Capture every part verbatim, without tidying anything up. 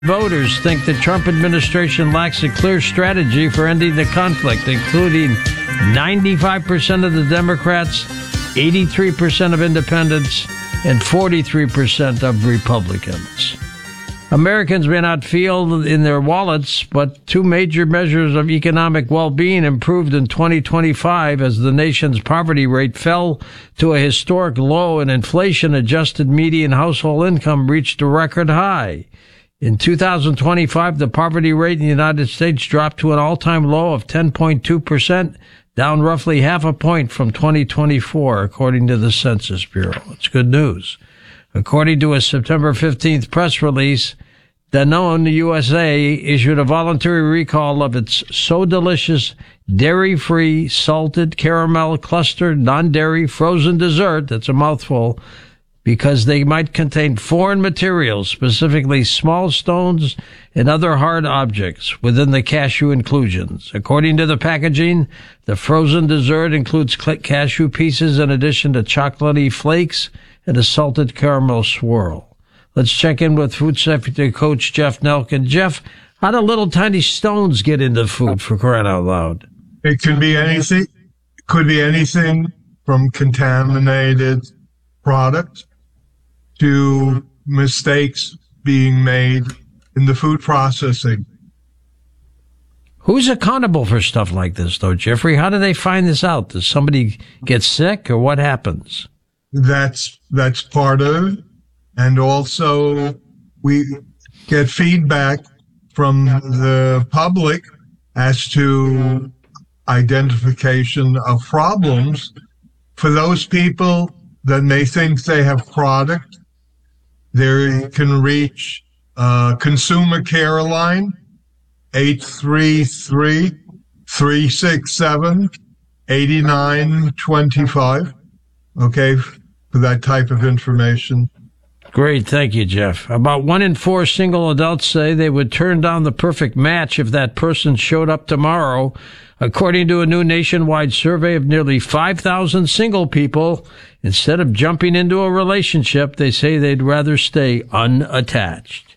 Voters think the Trump administration lacks a clear strategy for ending the conflict, including ninety-five percent of the Democrats, eighty-three percent of independents, and forty-three percent of Republicans. Americans may not feel in their wallets, but two major measures of economic well-being improved in twenty twenty-five as the nation's poverty rate fell to a historic low and inflation-adjusted median household income reached a record high. In two thousand twenty-five, the poverty rate in the United States dropped to an all-time low of ten point two percent, down roughly half a point from twenty twenty-four, according to the Census Bureau. It's good news. According to a September fifteenth press release, Danone U S A issued a voluntary recall of its So Delicious dairy-free salted caramel cluster non-dairy frozen dessert, that's a mouthful, because they might contain foreign materials, specifically small stones and other hard objects within the cashew inclusions. According to the packaging, the frozen dessert includes cashew pieces in addition to chocolatey flakes and a salted caramel swirl. Let's check in with Food Safety Coach Jeff Nelkin. Jeff, how do little tiny stones get into food, for crying out loud? It could be anything. It could be anything from contaminated product to mistakes being made in the food processing. Who's accountable for stuff like this, though, Jeffrey? How do they find this out? Does somebody get sick, or what happens? That's that's part of it. And also, we get feedback from the public as to identification of problems. For those people that may think they have product, they can reach uh, Consumer Care Line, eight three three, three six seven, eight nine two five, okay, for that type of information. Great. Thank you, Jeff. About one in four single adults say they would turn down the perfect match if that person showed up tomorrow. According to a new nationwide survey of nearly five thousand single people, instead of jumping into a relationship, they say they'd rather stay unattached.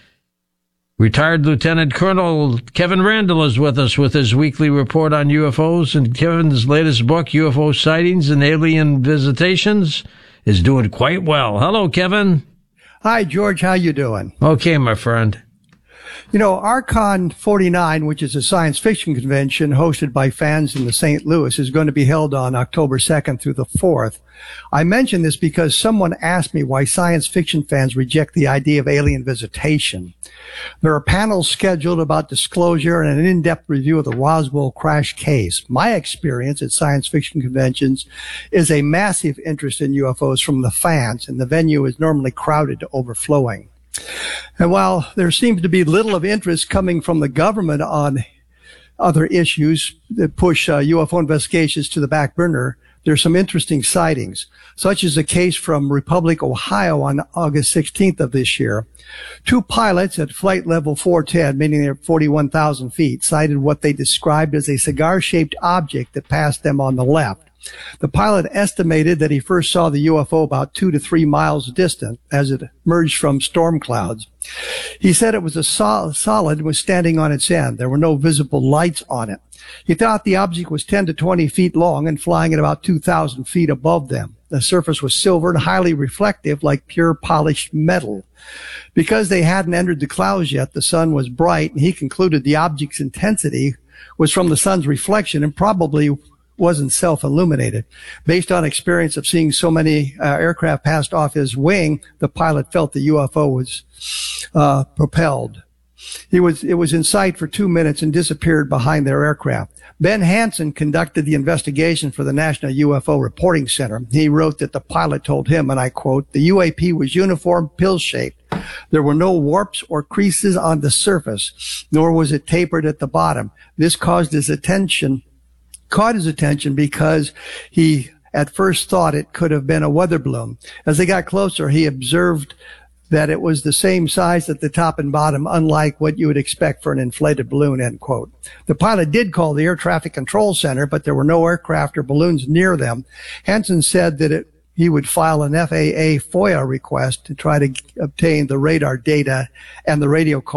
Retired Lieutenant Colonel Kevin Randle is with us with his weekly report on U F Os, and Kevin's latest book, U F O Sightings and Alien Visitations, is doing quite well. Hello, Kevin. Hi, George. How you doing? Okay, my friend. You know, Archon forty-nine, which is a science fiction convention hosted by fans in the Saint Louis, is going to be held on October second through the fourth. I mention this because someone asked me why science fiction fans reject the idea of alien visitation. There are panels scheduled about disclosure and an in-depth review of the Roswell crash case. My experience at science fiction conventions is a massive interest in U F Os from the fans, and the venue is normally crowded to overflowing. And while there seems to be little of interest coming from the government on other issues that push uh, U F O investigations to the back burner, there's some interesting sightings, such as a case from Republic, Ohio on August sixteenth of this year. Two pilots at flight level four ten, meaning they're forty-one thousand feet, sighted what they described as a cigar-shaped object that passed them on the left. The pilot estimated that he first saw the U F O about two to three miles distant as it emerged from storm clouds. He said it was a sol- solid and was standing on its end. There were no visible lights on it. He thought the object was ten to twenty feet long and flying at about two thousand feet above them. The surface was silver and highly reflective, like pure polished metal. Because they hadn't entered the clouds yet, the sun was bright, and he concluded the object's intensity was from the sun's reflection and probably wasn't self-illuminated. Based on experience of seeing so many uh, aircraft passed off his wing, the pilot felt the U F O was uh, propelled. He was, it was in sight for two minutes and disappeared behind their aircraft. Ben Hansen conducted the investigation for the National U F O Reporting Center. He wrote that the pilot told him, and I quote, "The U A P was uniform, pill-shaped. There were no warps or creases on the surface, nor was it tapered at the bottom. This caused his attention caught his attention because he at first thought it could have been a weather balloon. As they got closer, he observed that it was the same size at the top and bottom, unlike what you would expect for an inflated balloon," end quote. The pilot did call the Air Traffic Control Center, but there were no aircraft or balloons near them. Hansen said that it, he would file an F A A FOIA request to try to obtain the radar data and the radio call.